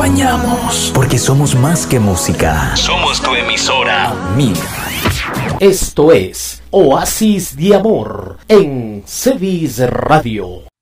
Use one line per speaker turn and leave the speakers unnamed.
acompañamos.
Porque somos más que música.
Somos tu emisora amiga.
Esto es Oasis de Amor en Cevis Radio.